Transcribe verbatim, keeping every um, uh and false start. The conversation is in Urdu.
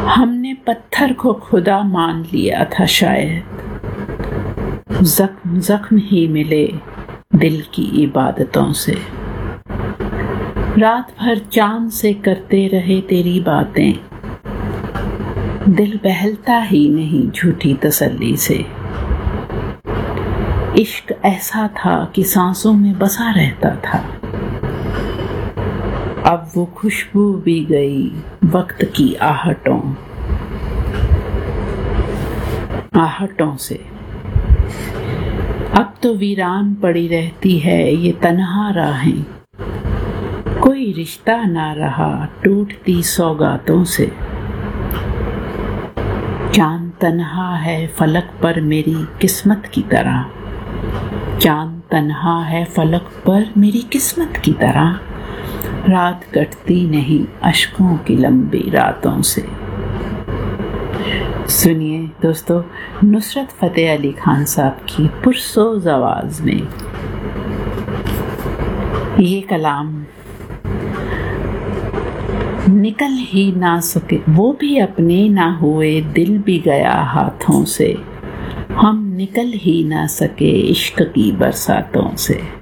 ہم نے پتھر کو خدا مان لیا تھا شاید، زخم زخم ہی ملے دل کی عبادتوں سے۔ رات بھر چاند سے کرتے رہے تیری باتیں، دل بہلتا ہی نہیں جھوٹی تسلی سے۔ عشق ایسا تھا کہ سانسوں میں بسا رہتا تھا، اب وہ خوشبو بھی گئی وقت کی آہٹوں آہٹوں سے۔ اب تو ویران پڑی رہتی ہے یہ تنہا راہیں، کوئی رشتہ نہ رہا ٹوٹتی سوگاتوں سے۔ چاند تنہا ہے فلک پر میری قسمت کی طرح، چاند تنہا ہے فلک پر میری قسمت کی طرح، رات کٹتی نہیں اشکوں کی لمبی راتوں سے۔ سنیے دوستو نصرت فتح علی خان صاحب کی پرسوز آواز میں یہ کلام۔ نکل ہی نہ سکے وہ بھی اپنے نہ ہوئے، دل بھی گیا ہاتھوں سے، ہم نکل ہی نہ سکے عشق کی برساتوں سے۔